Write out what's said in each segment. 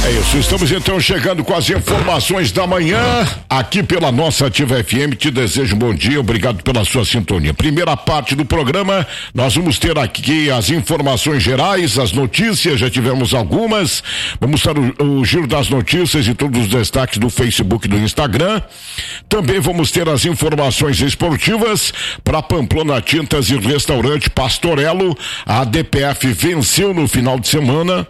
É isso, estamos então chegando com as informações da manhã aqui pela nossa Ativa FM. Te desejo um bom dia, obrigado pela sua sintonia. Primeira parte do programa, nós vamos ter aqui as informações gerais, as notícias, já tivemos algumas. Vamos ter o giro das notícias e todos os destaques do Facebook e do Instagram. Também vamos ter as informações esportivas para Pamplona Tintas e Restaurante Pastorello. A DPF venceu no final de semana.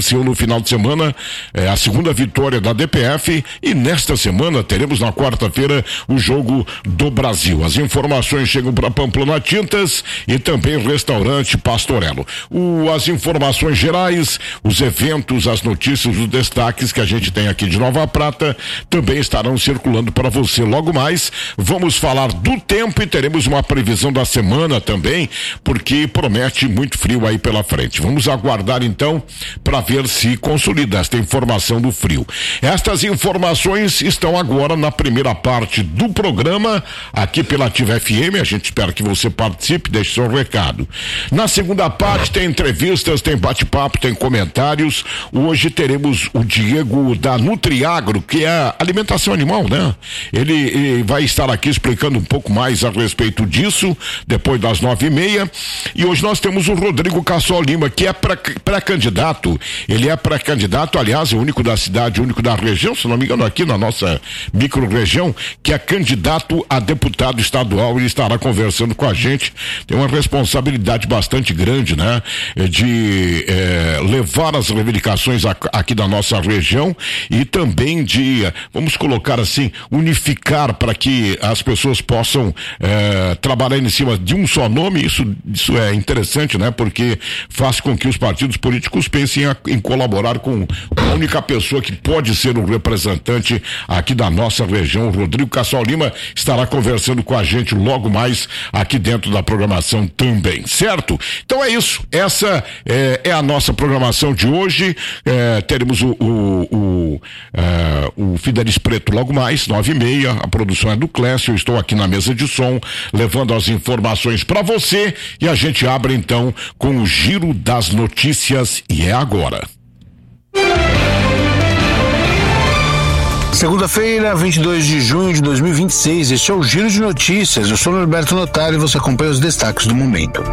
A segunda vitória da DPF, e nesta semana teremos na quarta-feira o jogo do Brasil. As informações chegam para Pamplona Tintas e também Restaurante Pastorello. As informações gerais, os eventos, as notícias, os destaques que a gente tem aqui de Nova Prata também estarão circulando para você logo mais. Vamos falar do tempo e teremos uma previsão da semana também, porque promete muito frio aí pela frente. Vamos aguardar então para ver se consolida esta informação do frio. Estas informações estão agora na primeira parte do programa, aqui pela Ativa FM. A gente espera que você participe, deixe seu recado. Na segunda parte tem entrevistas, tem bate-papo, tem comentários. Hoje teremos o Diego da Nutriagro, que é alimentação animal, né? Ele vai estar aqui explicando um pouco mais a respeito disso, depois das 9:30. E hoje nós temos o Rodrigo Cassol Lima, que é pré-candidato. Ele é pré-candidato, aliás, é o único da cidade, o único da região, se não me engano, aqui na nossa micro-região, que é candidato a deputado estadual. Ele estará conversando com a gente. Tem uma responsabilidade bastante grande, né? De levar as reivindicações aqui da nossa região e também de, vamos colocar assim, unificar para que as pessoas possam trabalhar em cima de um só nome. Isso é interessante, né? Porque faz com que os partidos políticos pensem em colaborar com a única pessoa que pode ser o representante aqui da nossa região. O Rodrigo Cassol Lima estará conversando com a gente logo mais aqui dentro da programação também, certo? Então é isso, essa é a nossa programação de hoje. Teremos o Fidelis Preto logo mais, 9:30, a produção é do Clécio. Eu estou aqui na mesa de som levando as informações para você e a gente abre então com o giro das notícias e é agora. Segunda-feira, 22 de junho de 2026, este é o Giro de Notícias. Eu sou o Norberto Notari e você acompanha os destaques do momento.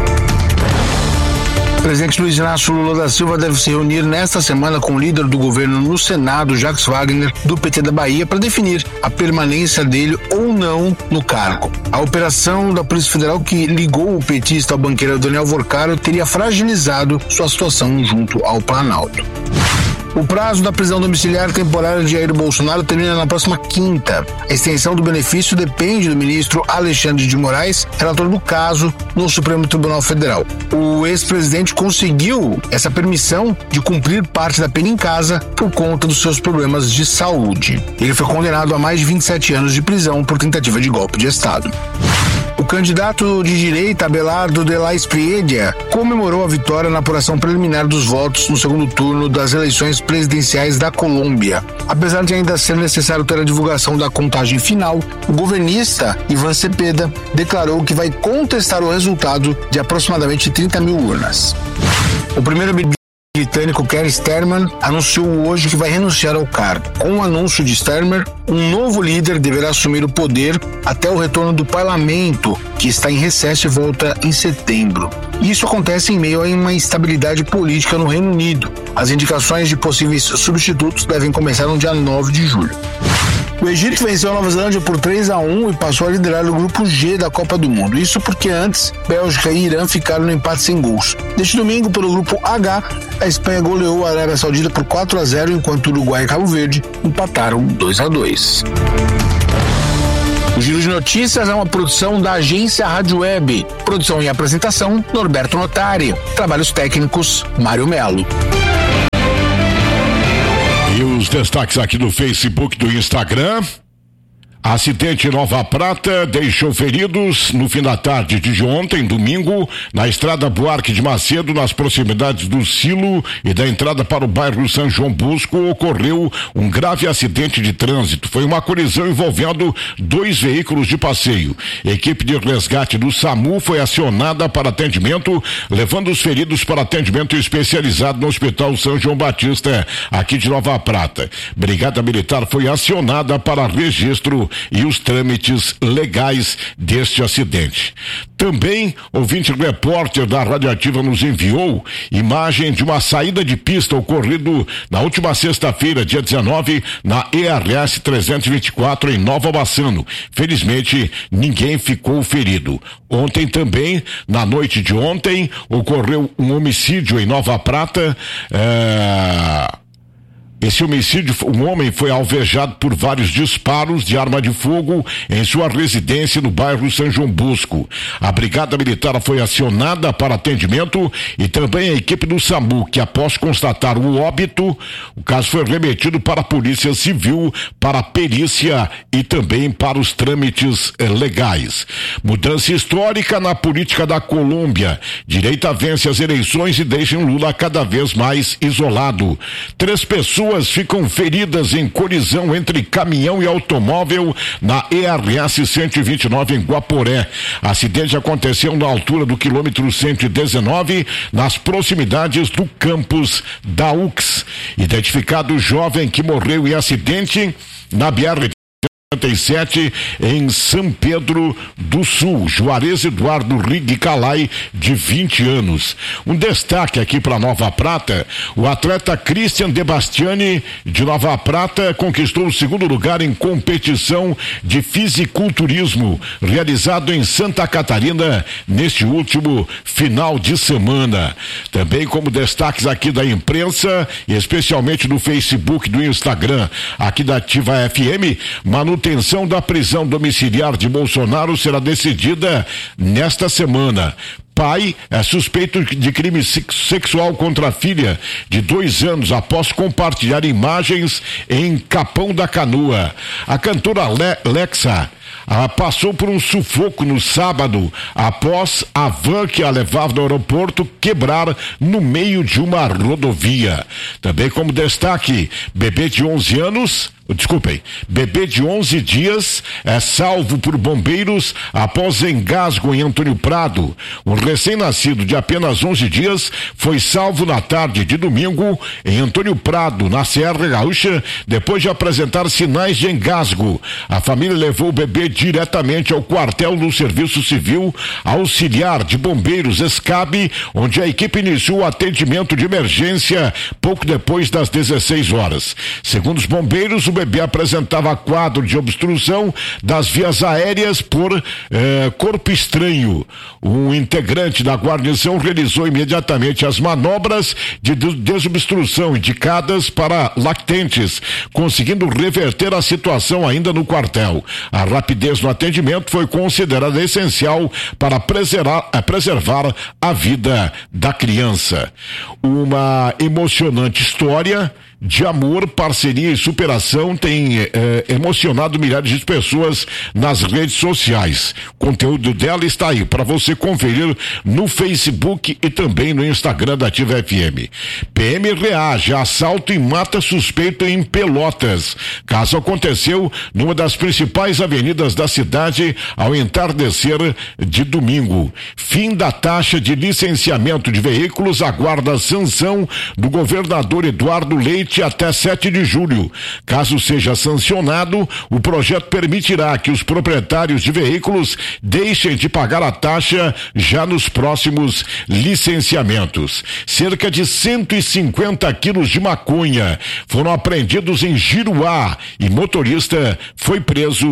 O presidente Luiz Inácio Lula da Silva deve se reunir nesta semana com o líder do governo no Senado, Jacques Wagner, do PT da Bahia, para definir a permanência dele ou não no cargo. A operação da Polícia Federal que ligou o petista ao banqueiro Daniel Vorcaro teria fragilizado sua situação junto ao Planalto. O prazo da prisão domiciliar temporária de Jair Bolsonaro termina na próxima quinta. A extensão do benefício depende do ministro Alexandre de Moraes, relator do caso no Supremo Tribunal Federal. O ex-presidente conseguiu essa permissão de cumprir parte da pena em casa por conta dos seus problemas de saúde. Ele foi condenado a mais de 27 anos de prisão por tentativa de golpe de Estado. O candidato de direita, Abelardo de la Espriella, comemorou a vitória na apuração preliminar dos votos no segundo turno das eleições presidenciais da Colômbia. Apesar de ainda ser necessário ter a divulgação da contagem final, o governista Ivan Cepeda declarou que vai contestar o resultado de aproximadamente 30 mil urnas. O primeiro britânico Keir Starmer anunciou hoje que vai renunciar ao cargo. Com o anúncio de Starmer, um novo líder deverá assumir o poder até o retorno do parlamento, que está em recesso e volta em setembro. Isso acontece em meio a uma instabilidade política no Reino Unido. As indicações de possíveis substitutos devem começar no dia 9 de julho. O Egito venceu a Nova Zelândia por 3-1 e passou a liderar o grupo G da Copa do Mundo. Isso porque antes, Bélgica e Irã ficaram no empate sem gols. Neste domingo, pelo grupo H, a Espanha goleou a Arábia Saudita por 4-0, enquanto Uruguai e Cabo Verde empataram 2-2. O Giro de Notícias é uma produção da agência Rádio Web. Produção e apresentação, Norberto Notari. Trabalhos técnicos, Mário Melo. E os destaques aqui do Facebook, do Instagram. Acidente em Nova Prata deixou feridos no fim da tarde de ontem, domingo, na estrada Buarque de Macedo, nas proximidades do Silo e da entrada para o bairro São João Bosco, ocorreu um grave acidente de trânsito. Foi uma colisão envolvendo 2 veículos de passeio. A equipe de resgate do SAMU foi acionada para atendimento, levando os feridos para atendimento especializado no Hospital São João Batista, aqui de Nova Prata. Brigada Militar foi acionada para registro e os trâmites legais deste acidente. Também, ouvinte repórter da Radioativa nos enviou imagem de uma saída de pista ocorrido na última sexta-feira, dia 19, na ERS 324 em Nova Bassano. Felizmente, ninguém ficou ferido. Ontem também, na noite de ontem, ocorreu um homicídio em Nova Prata. Esse homicídio, um homem foi alvejado por vários disparos de arma de fogo em sua residência no bairro São João Bosco. A Brigada Militar foi acionada para atendimento e também a equipe do SAMU, que após constatar o óbito, o caso foi remetido para a Polícia Civil, para a perícia e também para os trâmites legais. Mudança histórica na política da Colômbia. Direita vence as eleições e deixa Lula cada vez mais isolado. 3 pessoas ficam feridas em colisão entre caminhão e automóvel na ERS 129 em Guaporé. Acidente aconteceu na altura do quilômetro 119, nas proximidades do campus da UX. Identificado o jovem que morreu em acidente na BR 57 em São Pedro do Sul, Juarez Eduardo Rig Calai, de 20 anos. Um destaque aqui para Nova Prata: o atleta Christian De Bastiani, de Nova Prata, conquistou o 2º lugar em competição de fisiculturismo realizado em Santa Catarina neste último final de semana. Também como destaques aqui da imprensa, e especialmente do Facebook, do Instagram, aqui da Ativa FM, manutenção da prisão domiciliar de Bolsonaro será decidida nesta semana. Pai é suspeito de crime sexual contra a filha de 2 anos após compartilhar imagens em Capão da Canoa. A cantora Lexa passou por um sufoco no sábado após a van que a levava do aeroporto quebrar no meio de uma rodovia. Também como destaque, bebê de 11 dias é salvo por bombeiros após engasgo em Antônio Prado. Um recém-nascido de apenas 11 dias foi salvo na tarde de domingo em Antônio Prado, na Serra Gaúcha, depois de apresentar sinais de engasgo. A família levou o bebê diretamente ao quartel do Serviço Civil Auxiliar de Bombeiros SCAB, onde a equipe iniciou o atendimento de emergência pouco depois das 16 horas. Segundo os bombeiros, o bebê apresentava quadro de obstrução das vias aéreas por corpo estranho. Um integrante da guarnição realizou imediatamente as manobras de desobstrução indicadas para lactentes, conseguindo reverter a situação ainda no quartel. A rapidez no atendimento foi considerada essencial para preservar a vida da criança. Uma emocionante história de amor, parceria e superação tem emocionado milhares de pessoas nas redes sociais. O conteúdo dela está aí para você conferir no Facebook e também no Instagram da Ativa FM. PM reage a assalto e mata suspeito em Pelotas. Caso aconteceu numa das principais avenidas da cidade ao entardecer de domingo. Fim da taxa de licenciamento de veículos aguarda a sanção do governador Eduardo Leite até 7 de julho. Caso seja sancionado, o projeto permitirá que os proprietários de veículos deixem de pagar a taxa já nos próximos licenciamentos. Cerca de 150 quilos de maconha foram apreendidos em Giruá e motorista foi preso, bateu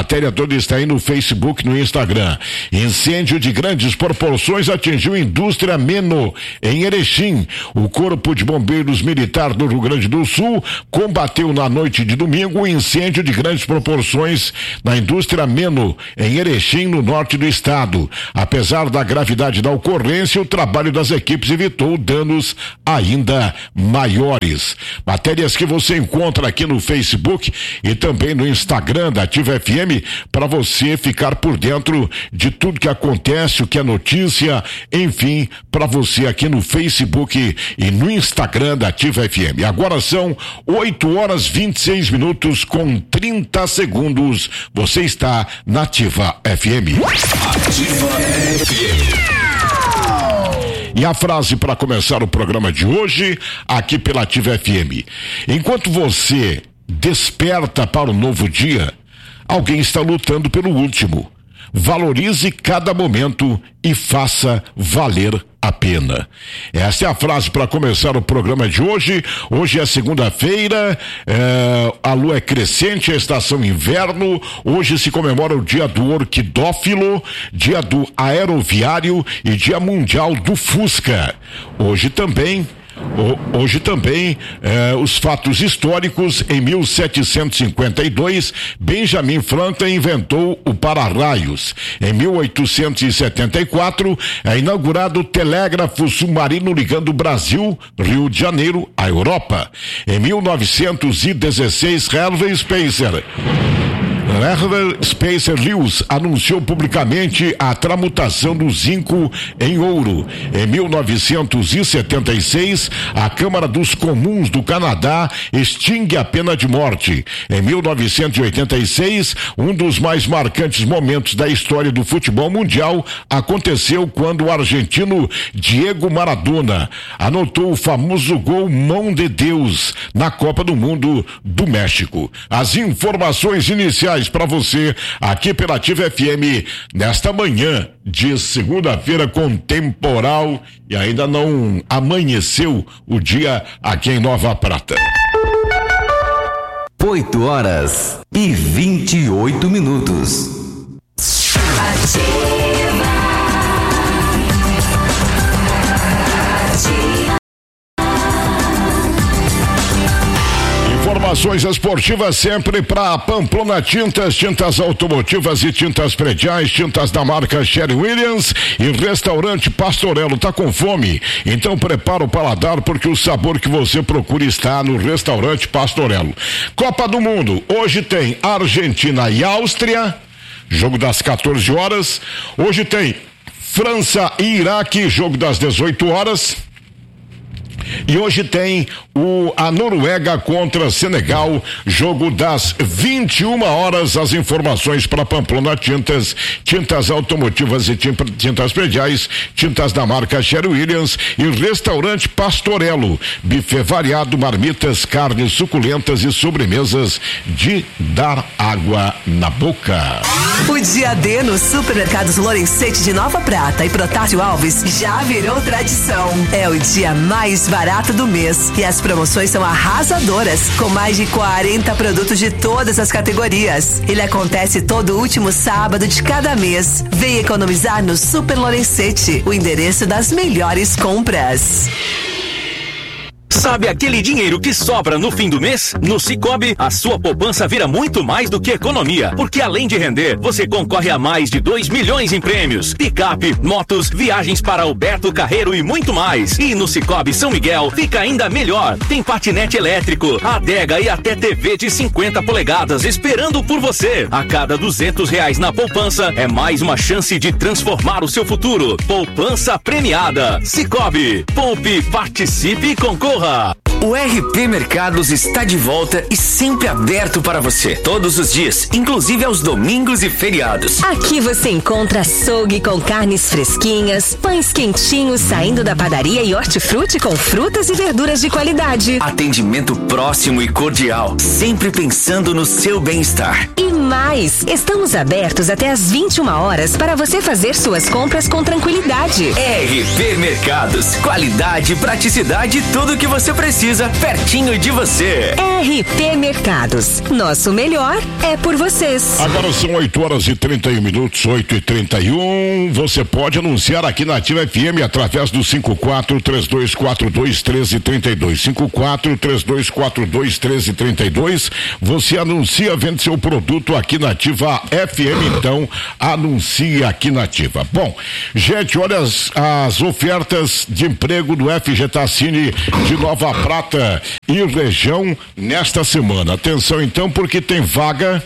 matéria toda está aí no Facebook, no Instagram. Incêndio de grandes proporções atingiu indústria Meno, em Erechim. O Corpo de Bombeiros Militar do Rio Grande do Sul combateu na noite de domingo um incêndio de grandes proporções na indústria Meno, em Erechim, no norte do estado. Apesar da gravidade da ocorrência, o trabalho das equipes evitou danos ainda maiores. Matérias que você encontra aqui no Facebook e também no Instagram da Ativa FM, para você ficar por dentro de tudo que acontece, o que é notícia, enfim, para você aqui no Facebook e no Instagram da Ativa FM. Agora são 8h26 com 30 segundos. Você está na Ativa FM. Ativa FM. E a frase para começar o programa de hoje, aqui pela Ativa FM. Enquanto você desperta para o novo dia, alguém está lutando pelo último. Valorize cada momento e faça valer a pena. Essa é a frase para começar o programa de hoje. Hoje é segunda-feira, a lua é crescente, a estação inverno. Hoje se comemora o dia do orquidófilo, dia do aeroviário e dia mundial do Fusca. Hoje também os fatos históricos. Em 1752, Benjamin Franklin inventou o para-raios. Em 1874, é inaugurado o telégrafo submarino ligando o Brasil, Rio de Janeiro, à Europa. Em 1916, Harvey Spencer Lewis anunciou publicamente a transmutação do zinco em ouro. Em 1976, a Câmara dos Comuns do Canadá extingue a pena de morte. Em 1986, um dos mais marcantes momentos da história do futebol mundial aconteceu quando o argentino Diego Maradona anotou o famoso gol Mão de Deus na Copa do Mundo do México. As informações iniciais para você aqui pela Ativa FM nesta manhã de segunda-feira com temporal e ainda não amanheceu o dia aqui em Nova Prata. 8h28. Informações esportivas sempre para Pamplona Tintas, tintas automotivas e tintas prediais, tintas da marca Sherwin-Williams e restaurante Pastorello. Tá com fome? Então prepara o paladar porque o sabor que você procura está no restaurante Pastorello. Copa do Mundo, hoje tem Argentina e Áustria, jogo das 14 horas. Hoje tem França e Iraque, jogo das 18 horas. E hoje tem a Noruega contra Senegal, jogo das 21 horas. As informações para Pamplona Tintas, tintas automotivas e tintas prediais, tintas da marca Sherwin-Williams e restaurante Pastorello, buffet variado, marmitas, carnes suculentas e sobremesas de dar água na boca. O dia D no Supermercados Lorenzetti de Nova Prata e Protásio Alves já virou tradição. É o dia mais barato do mês e as promoções são arrasadoras, com mais de 40 produtos de todas as categorias. Ele acontece todo último sábado de cada mês. Vem economizar no Super Lorenzetti, o endereço das melhores compras. Sabe aquele dinheiro que sobra no fim do mês? No Sicoob, a sua poupança vira muito mais do que economia, porque além de render, você concorre a mais de 2 milhões em prêmios, picape, motos, viagens para Alberto Carreiro e muito mais. E no Sicoob São Miguel fica ainda melhor. Tem patinete elétrico, adega e até TV de 50 polegadas esperando por você. A cada R$200 na poupança é mais uma chance de transformar o seu futuro. Poupança premiada. Sicoob. Poupe, participe e concorra. O RP Mercados está de volta e sempre aberto para você, todos os dias, inclusive aos domingos e feriados. Aqui você encontra açougue com carnes fresquinhas, pães quentinhos saindo da padaria e hortifruti com frutas e verduras de qualidade. Atendimento próximo e cordial, sempre pensando no seu bem-estar. E mais, estamos abertos até às 21 horas para você fazer suas compras com tranquilidade. RP Mercados, qualidade, praticidade, tudo o que você precisa. precisa, pertinho de você. RP Mercados. Nosso melhor é por vocês. Agora são 8h31, 8h31. Você pode anunciar aqui na Ativa FM através do 54-3242-1332. 54-3242-1332. Você anuncia, vende seu produto aqui na Ativa FM, então anuncia aqui na Ativa. Bom, gente, olha as ofertas de emprego do FGTA Cine de Nova Prata e região nesta semana. Atenção então, porque tem vaga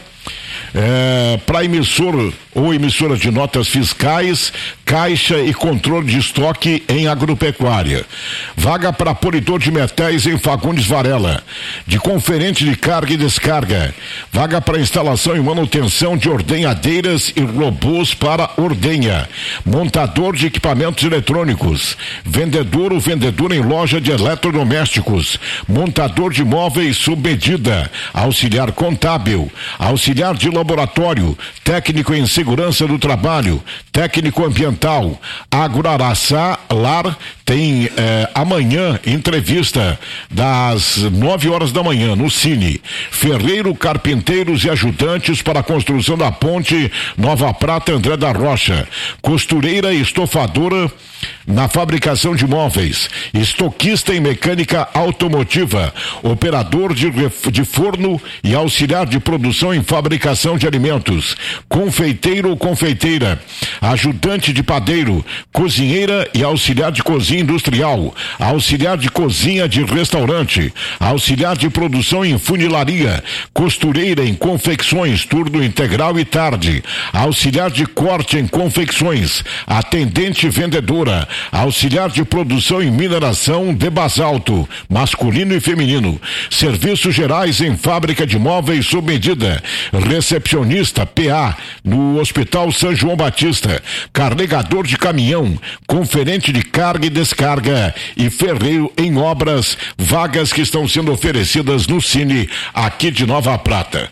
para emissor ou emissora de notas fiscais, caixa e controle de estoque em agropecuária. Vaga para polidor de metais em Fagundes Varela, de conferente de carga e descarga. Vaga para instalação e manutenção de ordenhadeiras e robôs para ordenha. Montador de equipamentos eletrônicos. Vendedor ou vendedora em loja de eletrodomésticos. Montador de móveis sob medida. Auxiliar contábil. Auxiliar de laboratório. Técnico em segurança do trabalho, técnico ambiental. Agroaraçá Lar tem amanhã entrevista das 9h da manhã no Cine. Ferreiro, carpinteiros e ajudantes para a construção da ponte Nova Prata André da Rocha. Costureira e estofadora na fabricação de móveis. Estoquista em mecânica automotiva. Operador de forno e auxiliar de produção em fabricação de alimentos. Confeiteiro ou confeiteira. Ajudante de padeiro. Cozinheira e auxiliar de cozinha industrial. Auxiliar de cozinha de restaurante. Auxiliar de produção em funilaria. Costureira em confecções, turno integral e tarde. Auxiliar de corte em confecções. Atendente vendedora. Auxiliar de produção em mineração de basalto, masculino e feminino. Serviços gerais em fábrica de móveis sob medida. Recepcionista PA no Hospital São João Batista. Carregador de caminhão, conferente de carga e descarga e ferreiro em obras. Vagas que estão sendo oferecidas no Cine aqui de Nova Prata.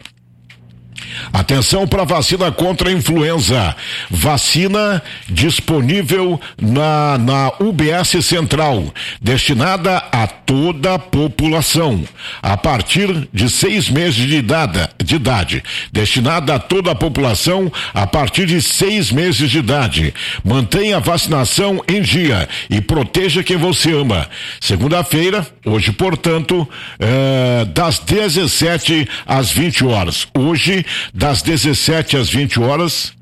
Atenção para vacina contra a influenza. Vacina disponível na UBS Central, destinada a toda a população, a partir de 6 meses de idade. Destinada a toda a população a partir de 6 meses de idade. Mantenha a vacinação em dia e proteja quem você ama. Segunda-feira, hoje, portanto, das 17 às 20 horas. Hoje, das 17 às 20 horas,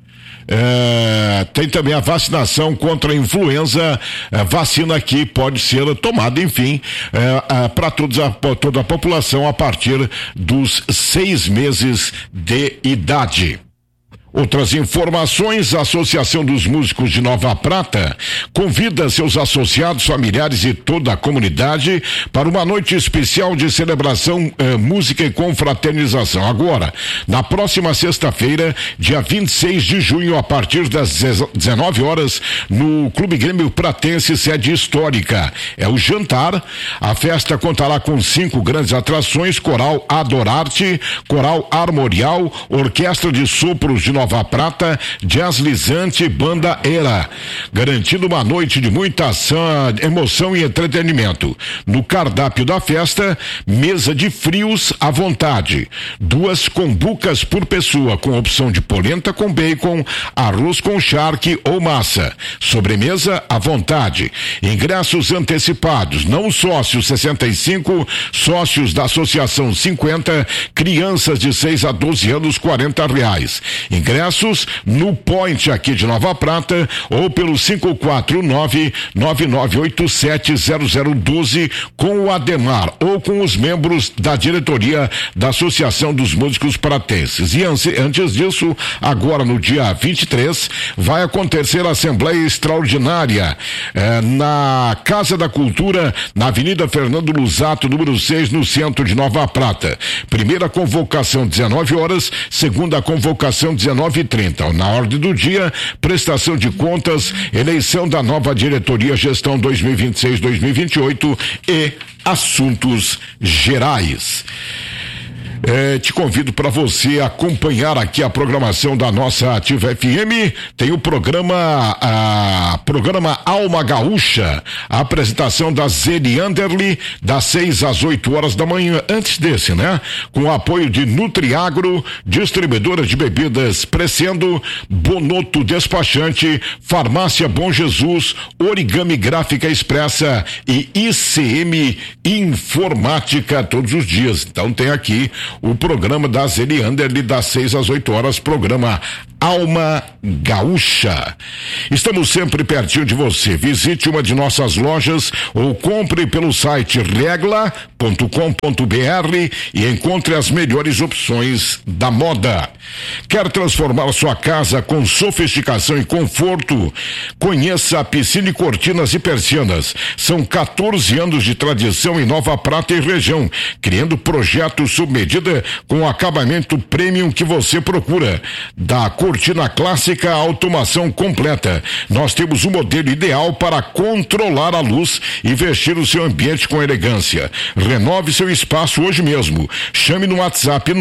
tem também a vacinação contra a influenza, vacina que pode ser tomada, enfim, para toda a população a partir dos 6 meses de idade. Outras informações: a Associação dos Músicos de Nova Prata convida seus associados, familiares e toda a comunidade para uma noite especial de celebração, música e confraternização. Agora, na próxima sexta-feira, dia 26 de junho, a partir das 19 horas, no Clube Grêmio Pratense, sede histórica. É o jantar. A festa contará com 5 grandes atrações: Coral Adorarte, Coral Armorial, Orquestra de Sopros de Nova Prata, Jazz Lisante, Banda Era, garantindo uma noite de muita ação, emoção e entretenimento. No cardápio da festa, mesa de frios à vontade, 2 combucas por pessoa, com opção de polenta com bacon, arroz com charque ou massa, sobremesa à vontade. Ingressos antecipados: não sócios 65, sócios da associação 50, crianças de 6 a 12 anos R$40. Ingressos no Point aqui de Nova Prata ou pelo 549-9987-0012 com o Ademar ou com os membros da diretoria da Associação dos Músicos Pratenses. E antes disso, agora no dia 23, vai acontecer a Assembleia Extraordinária na Casa da Cultura, na Avenida Fernando Lusato, número 6, no centro de Nova Prata. Primeira convocação 19 horas, segunda convocação 19h30. Na ordem do dia, prestação de contas, eleição da nova diretoria, gestão 2026-2028 e assuntos gerais. Te convido para você acompanhar aqui a programação da nossa Ativa FM. Tem o programa Alma Gaúcha, a apresentação da Zeli Anderli, das 6 às 8 horas da manhã, antes desse, né? Com o apoio de Nutriagro, distribuidora de bebidas Crescendo, Bonoto Despachante, Farmácia Bom Jesus, Origami Gráfica Expressa e ICM Informática todos os dias. Então tem aqui o programa da Zeli Anderli, das 6 às 8 horas, programa Alma Gaúcha. Estamos sempre pertinho de você. Visite uma de nossas lojas ou compre pelo site regla.com.br e encontre as melhores opções da moda. Quer transformar sua casa com sofisticação e conforto? Conheça a Piscine Cortinas e Persianas. São 14 anos de tradição em Nova Prata e região, criando projetos sob medida com o acabamento premium que você procura. Da cortina clássica à automação completa, nós temos o modelo ideal para controlar a luz e vestir o seu ambiente com elegância. Renove seu espaço hoje mesmo. Chame no WhatsApp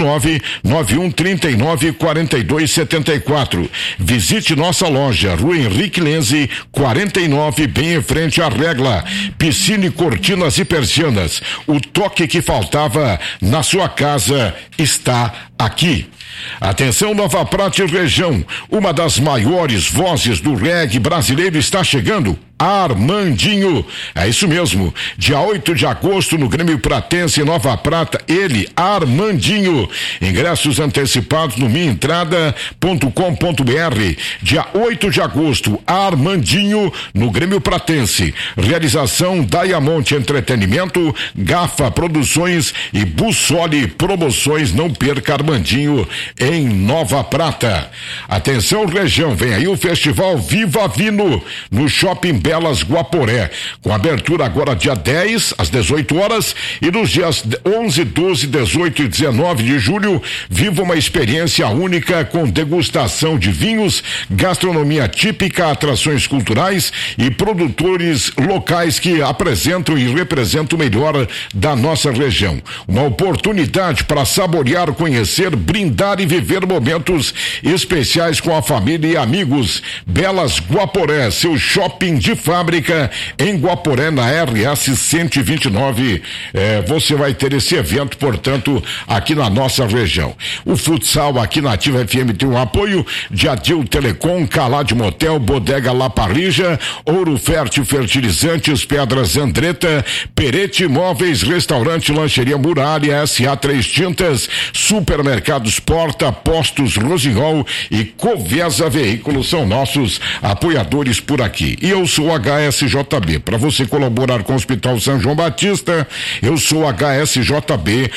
991394274. Visite nossa loja, Rua Henrique Lenze, 49, bem em frente à Regla. Piscine, cortinas e persianas. O toque que faltava na sua casa está aqui. Atenção, Nova Prata e região, uma das maiores vozes do reggae brasileiro está chegando. Armandinho, é isso mesmo, dia 8 de agosto no Grêmio Pratense em Nova Prata, ele, Armandinho, ingressos antecipados no minhaentrada.com.br, dia 8 de agosto, Armandinho no Grêmio Pratense, realização Diamond Entretenimento, Gafa Produções e Bussoli Promoções. Não perca Armandinho em Nova Prata. Atenção região, vem aí o Festival Viva Vino no Shopping Belas Guaporé, com abertura agora dia 10 às 18 horas e nos dias 11, 12, 18 e 19 de julho, viva uma experiência única com degustação de vinhos, gastronomia típica, atrações culturais e produtores locais que apresentam e representam o melhor da nossa região. Uma oportunidade para saborear, conhecer, brindar e viver momentos especiais com a família e amigos. Belas Guaporé, seu shopping de fábrica em Guaporé, na RS 129. Você vai ter esse evento, portanto, aqui na nossa região. O futsal aqui na Ativa FM tem um apoio de Adil Telecom, Calade Motel, Bodega La Parrija, Ouro Fértil Fertilizantes, Pedras Andretta, Perete Imóveis, Restaurante Lancheria Muralha, SA 3 Tintas, Supermercados Porta, Postos Rosinhol e Covesa Veículos são nossos apoiadores por aqui. E eu sou HSJB. Para você colaborar com o Hospital São João Batista, eu sou HSJB,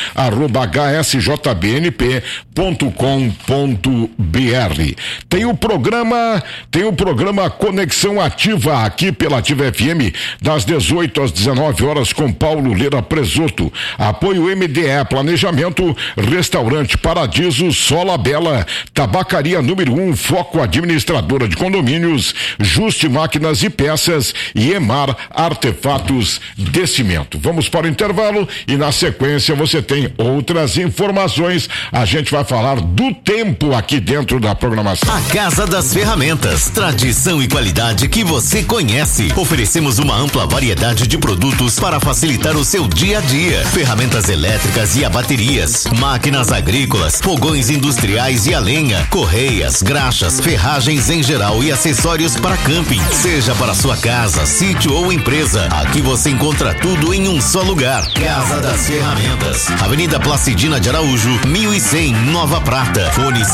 @hsjbnp.com.br. Tem o programa Conexão Ativa aqui pela Ativa FM, das 18 às 19 horas com Paulo Leira Presoto. Apoio MDE Planejamento, Restaurante Paradiso, Sola Bela, Tabacaria número 1, Foco Administradora de Condomínios, Juste Máquinas e Peças e Emar Artefatos de Cimento. Vamos para o intervalo e na sequência você tem outras informações. A gente vai falar do tempo aqui dentro da programação. A Casa das Ferramentas, tradição e qualidade que você conhece. Oferecemos uma ampla variedade de produtos para facilitar o seu dia a dia. Ferramentas elétricas e a baterias, máquinas agrícolas, fogões industriais e a lenha, correias, graxas, ferragens em geral e acessórios para camping. Seja para sua casa, sítio ou empresa, aqui você encontra tudo em um só lugar. Casa das Ferramentas, Avenida Placidina de Araújo, 1100, Nova Prata. Fone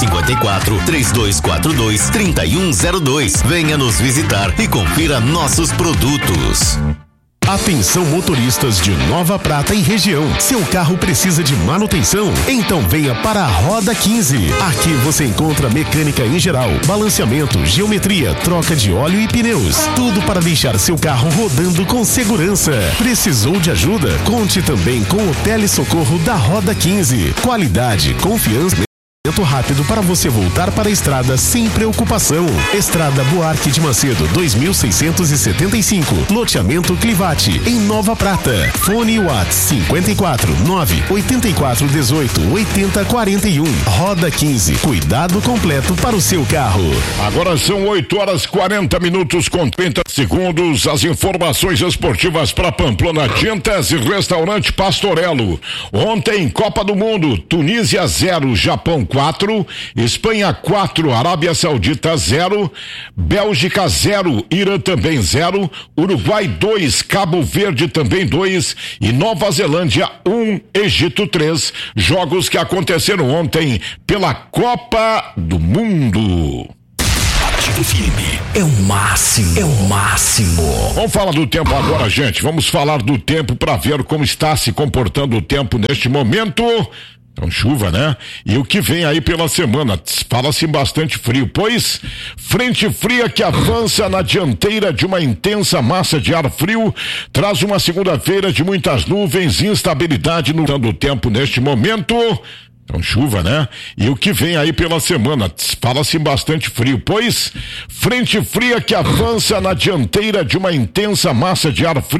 54-3242-3102. Venha nos visitar e confira nossos produtos. Atenção motoristas de Nova Prata e região. Seu carro precisa de manutenção? Então venha para a Roda 15. Aqui você encontra mecânica em geral, balanceamento, geometria, troca de óleo e pneus. Tudo para deixar seu carro rodando com segurança. Precisou de ajuda? Conte também com o telesocorro da Roda 15. Qualidade, confiança. rápido para você voltar para a estrada sem preocupação. Estrada Buarque de Macedo, 2675, loteamento Clivati, em Nova Prata. Fone Whats 54 984 18 80 41. Roda 15, cuidado completo para o seu carro. Agora são 8h40 com 30 segundos. As informações esportivas para Pamplona Tintas e Restaurante Pastorello. Ontem, Copa do Mundo, Tunísia 0, Japão 4, Espanha 4, Arábia Saudita 0, Bélgica 0, Irã também 0, Uruguai 2, Cabo Verde também 2 e Nova Zelândia 1, Egito 3. Jogos que aconteceram ontem pela Copa do Mundo. Ativa FM é o máximo, é o máximo. Vamos falar do tempo agora, gente. Vamos falar do tempo para ver como está se comportando o tempo neste momento. Então, chuva, né? E o que vem aí pela semana? Fala-se bastante frio, pois frente fria que avança na dianteira de uma intensa massa de ar frio traz uma segunda-feira de muitas nuvens e instabilidade no tempo neste momento. Então, chuva, né? E o que vem aí pela semana? Fala-se bastante frio, pois frente fria que avança na dianteira de uma intensa massa de ar frio